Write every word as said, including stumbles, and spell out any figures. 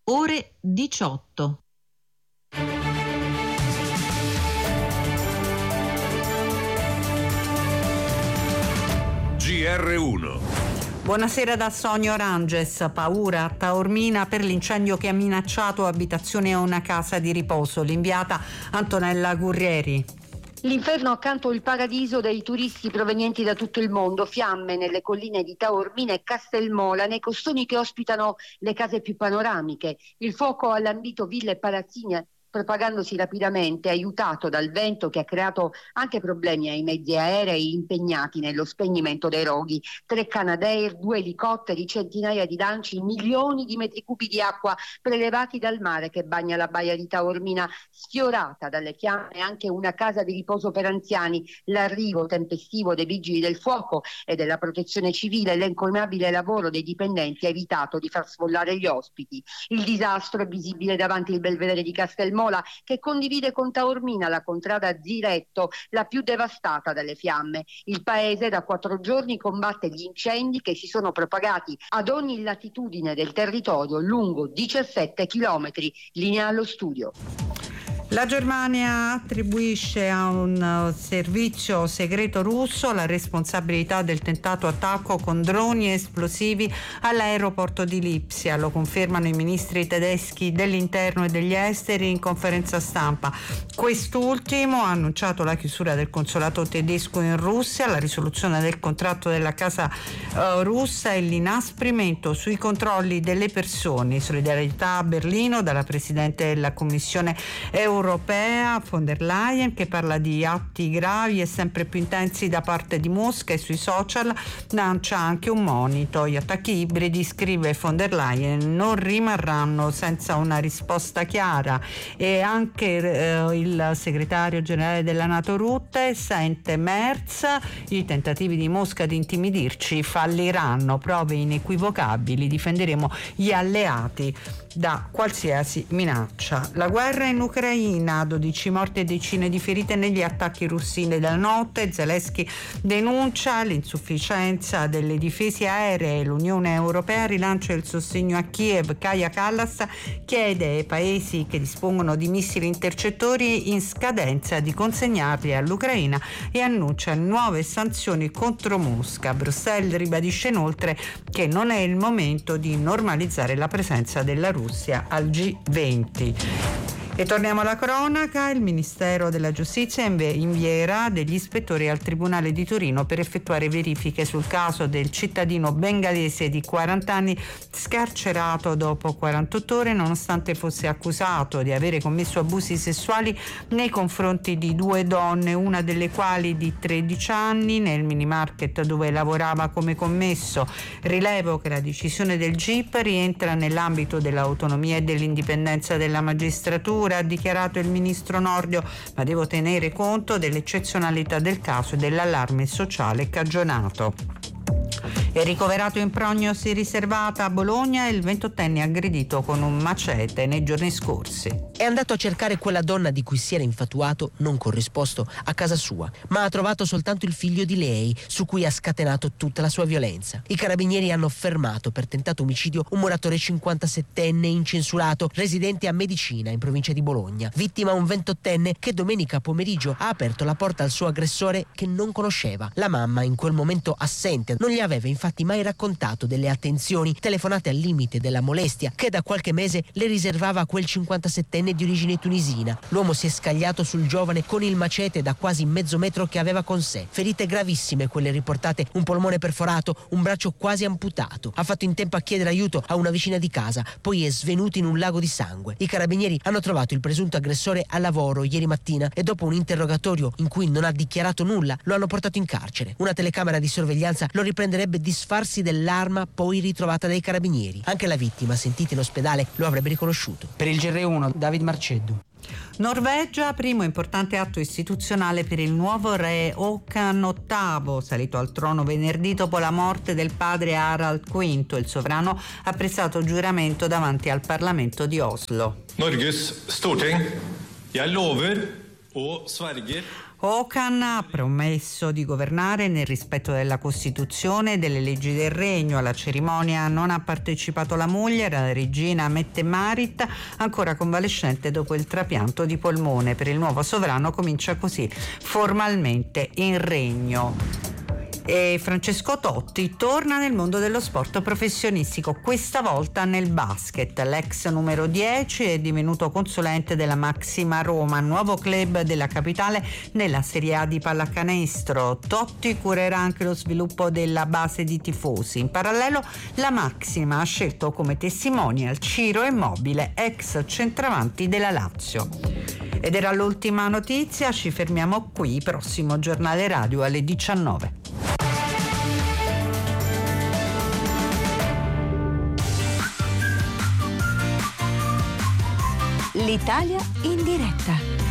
ore diciotto. G R uno. Buonasera da Sonia Oranges. Paura a Taormina per l'incendio che ha minacciato abitazioni e una casa di riposo. L'inviata Antonella Gurrieri. L'inferno accanto al paradiso dei turisti provenienti da tutto il mondo, fiamme nelle colline di Taormina e Castelmola, nei costoni che ospitano le case più panoramiche. Il fuoco ha lambito ville e palazzine, propagandosi rapidamente, aiutato dal vento che ha creato anche problemi ai mezzi aerei impegnati nello spegnimento dei roghi. Tre Canadair, due elicotteri, centinaia di lanci, milioni di metri cubi di acqua prelevati dal mare che bagna la baia di Taormina, sfiorata dalle fiamme anche una casa di riposo per anziani. L'arrivo tempestivo dei vigili del fuoco e della protezione civile e l'encomiabile lavoro dei dipendenti ha evitato di far sfollare gli ospiti. Il disastro è visibile davanti al belvedere di Castelmola, che condivide con Taormina la contrada Ziretto, la più devastata dalle fiamme. Il paese da quattro giorni combatte gli incendi che si sono propagati ad ogni latitudine del territorio lungo diciassette chilometri. Linea allo studio. La Germania attribuisce a un servizio segreto russo la responsabilità del tentato attacco con droni esplosivi all'aeroporto di Lipsia. Lo confermano i ministri tedeschi dell'interno e degli esteri in conferenza stampa. Quest'ultimo ha annunciato la chiusura del consolato tedesco in Russia, la risoluzione del contratto della casa uh, russa e l'inasprimento sui controlli delle persone. Solidarietà a Berlino dalla Presidente della Commissione europea europea von der Leyen, che parla di atti gravi e sempre più intensi da parte di Mosca, e sui social lancia anche un monito. Gli attacchi ibridi, scrive von der Leyen, non rimarranno senza una risposta chiara, e anche eh, il segretario generale della NATO Rutte sente Merz: i tentativi di Mosca di intimidirci falliranno, prove inequivocabili, difenderemo gli alleati da qualsiasi minaccia. La guerra in Ucraina, dodici morti e decine di ferite negli attacchi russi della notte. Zelensky denuncia l'insufficienza delle difese aeree. L'Unione Europea rilancia il sostegno a Kiev. Kaja Kallas chiede ai paesi che dispongono di missili intercettori in scadenza di consegnarli all'Ucraina e annuncia nuove sanzioni contro Mosca. Bruxelles ribadisce inoltre che non è il momento di normalizzare la presenza della Russia Russia al G venti. E torniamo alla cronaca. Il Ministero della Giustizia invierà degli ispettori al Tribunale di Torino per effettuare verifiche sul caso del cittadino bengalese di quaranta anni scarcerato dopo quarantotto ore nonostante fosse accusato di avere commesso abusi sessuali nei confronti di due donne, una delle quali di tredici anni, nel minimarket dove lavorava come commesso. Rilevo che la decisione del G I P rientra nell'ambito dell'autonomia e dell'indipendenza della magistratura, ha dichiarato il ministro Nordio, ma devo tenere conto dell'eccezionalità del caso e dell'allarme sociale cagionato. È ricoverato in prognosi riservata a Bologna il ventottenne aggredito con un macete nei giorni scorsi. È andato a cercare quella donna di cui si era infatuato, non corrisposto, a casa sua, ma ha trovato soltanto il figlio di lei, su cui ha scatenato tutta la sua violenza. I carabinieri hanno fermato per tentato omicidio un muratore cinquantasettenne incensurato, residente a Medicina, in provincia di Bologna. Vittima un ventottenne che domenica pomeriggio ha aperto la porta al suo aggressore che non conosceva. La mamma, in quel momento assente, non gli aveva infatti mai raccontato delle attenzioni, telefonate al limite della molestia che da qualche mese le riservava a quel cinquantasettenne di origine tunisina. L'uomo si è scagliato sul giovane con il macete da quasi mezzo metro che aveva con sé. Ferite gravissime quelle riportate: un polmone perforato, un braccio quasi amputato. Ha fatto in tempo a chiedere aiuto a una vicina di casa, poi è svenuto in un lago di sangue. I carabinieri hanno trovato il presunto aggressore a lavoro ieri mattina e dopo un interrogatorio in cui non ha dichiarato nulla lo hanno portato in carcere. Una telecamera di sorveglianza lo riprenderebbe disfarsi dell'arma poi ritrovata dai carabinieri. Anche la vittima, sentita in ospedale, lo avrebbe riconosciuto. Per il G R uno, David Marceddu. Norvegia, primo importante atto istituzionale per il nuovo re Håkon ottavo, salito al trono venerdì dopo la morte del padre Harald quinto. Il sovrano ha prestato giuramento davanti al Parlamento di Oslo. Norges Storting, jeg lover og sverger. Ocan ha promesso di governare nel rispetto della Costituzione e delle leggi del regno. Alla cerimonia non ha partecipato la moglie, la regina Mette Marit, ancora convalescente dopo il trapianto di polmone. Per il nuovo sovrano comincia così formalmente il regno. E Francesco Totti torna nel mondo dello sport professionistico, questa volta nel basket. L'ex numero dieci è divenuto consulente della Maxima Roma, nuovo club della capitale nella Serie A di pallacanestro. Totti curerà anche lo sviluppo della base di tifosi. In parallelo la Maxima ha scelto come testimonial Ciro Immobile, ex centravanti della Lazio. Ed era l'ultima notizia, ci fermiamo qui, prossimo giornale radio alle diciannove. L'Italia in diretta.